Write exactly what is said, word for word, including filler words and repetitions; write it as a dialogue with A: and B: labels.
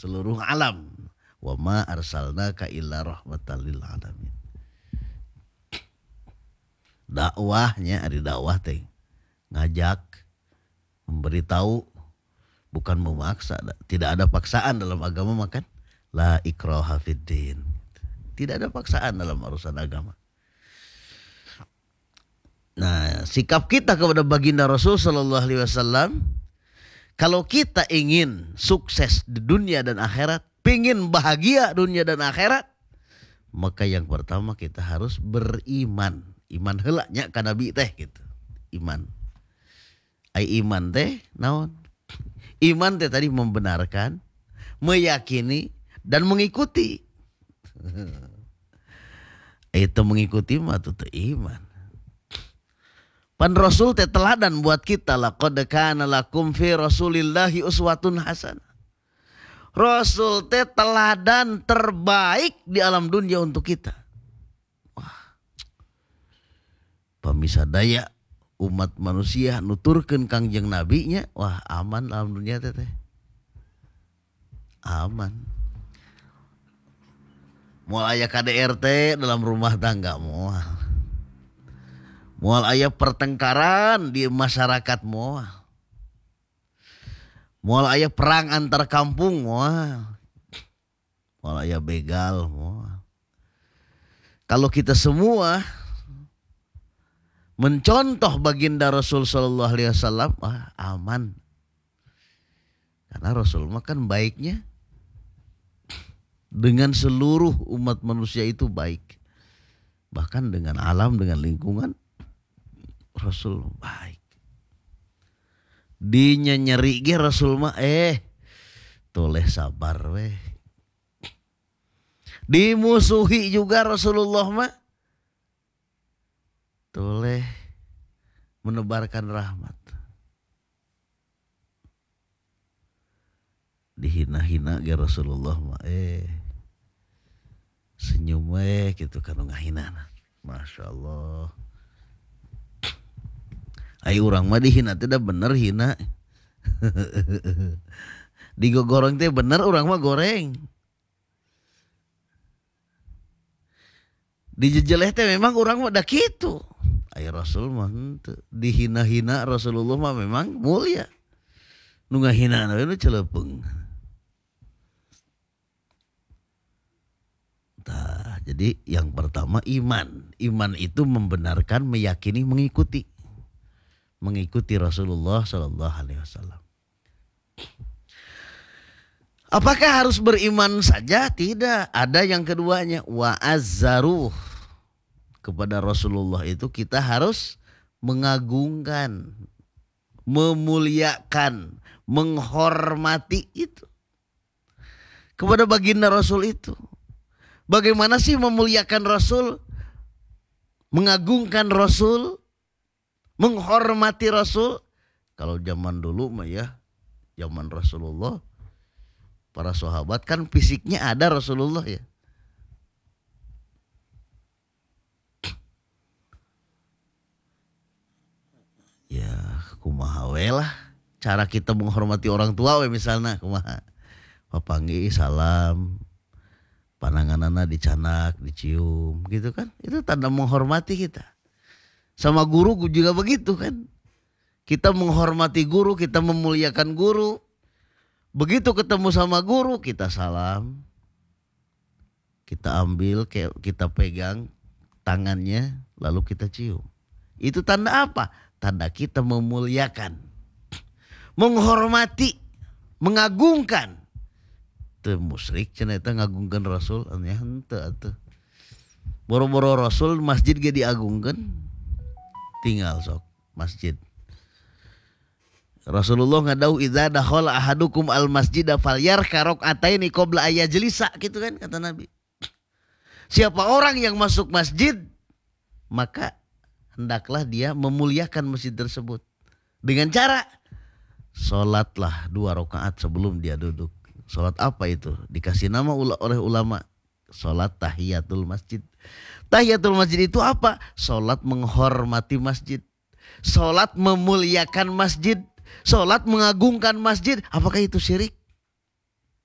A: seluruh alam. Wa ma arsalnaka illa rahmatan lil alamin. Dakwahnya ari dakwah teh ngajak, memberitahu, bukan memaksa. Tidak ada paksaan dalam agama makan. La ikraha fiddin. Tidak ada paksaan dalam urusan agama. Nah, sikap kita kepada baginda Rasul sallallahu alaihi wasallam, kalau kita ingin sukses di dunia dan akhirat, pingin bahagia dunia dan akhirat, maka yang pertama kita harus beriman. Iman heula nya ka nabi teh gitu. Iman. Ai iman teh naon? Iman teh tadi membenarkan, meyakini dan mengikuti. Itu mengikuti mah itu iman. Pan Rasul teh teladan buat kita, laqad kana lakum fi Rasulillahi uswatun hasanah. Rasul teh teladan terbaik di alam dunia untuk kita. Wah. Pamisa daya umat manusia nuturkeun Kangjeng Nabi nya, wah aman alam dunia teh teh. Aman. Moal aya K D R T dalam rumah tangga moal. Moal aya pertengkaran di masyarakat moal. Moal aya perang antar kampung moal. Moal aya begal moal. Kalau kita semua mencontoh baginda Rasul sallallahu alaihi wasallam, wah aman. Karena Rasul mah kan baiknya dengan seluruh umat manusia itu baik. Bahkan dengan alam, dengan lingkungan, Rasul baik. Dinya nyeri ge Rasul mah eh toleh sabar weh. Dimusuhi juga Rasulullah mah toleh menebarkan rahmat. Dihina-hina ge Rasulullah mah eh senyum weh gitu kan ngahina. Masya Allah. Ai urang mah dihina teh da bener hina. Digogoreng teh bener, urang mah goreng. Dijejeleh teh memang urang mah da kitu. Ai Rasul mah henteu. Dihina-hina Rasulullah mah memang mulia. Nu ngahina we nu celepeung. Nah, jadi yang pertama iman. Iman itu membenarkan, meyakini, mengikuti. Mengikuti Rasulullah sallallahu alaihi wasallam. Apakah harus beriman saja? Tidak. Ada yang keduanya. Wa azzaruh. Kepada Rasulullah itu kita harus mengagungkan, memuliakan, menghormati itu. Kepada baginda Rasul itu. Bagaimana sih memuliakan Rasul? Mengagungkan Rasul? Menghormati Rasul? Kalau zaman dulu mah ya, zaman Rasulullah, para sahabat kan fisiknya ada Rasulullah ya. Ya kumaha we lah cara kita menghormati orang tua we misalnya kumaha. Papanggi salam, pananganana dicanak, dicium gitu kan. Itu tanda menghormati kita. Sama guru juga begitu kan. Kita menghormati guru, kita memuliakan guru. Begitu ketemu sama guru, kita salam. Kita ambil, kita pegang tangannya, lalu kita cium. Itu tanda apa? Tanda kita memuliakan, menghormati, mengagungkan. Itu musyrik cenah eta ngagungkeun Rasul, anya henteu atuh. Boro-boro Rasul masjid ge diagungkeun. Tinggal sok masjid. Rasulullah ngadau idza dakhala ahadukum al masjida falyarka rakaataini qabla ayajlisa gitu kan kata Nabi. Siapa orang yang masuk masjid maka hendaklah dia memuliakan masjid tersebut dengan cara salatlah dua rakaat sebelum dia duduk. Salat apa itu? Dikasih nama oleh ulama salat tahiyatul masjid. Tahiyatul masjid itu apa? Salat menghormati masjid. Salat memuliakan masjid. Salat mengagungkan masjid. Apakah itu syirik?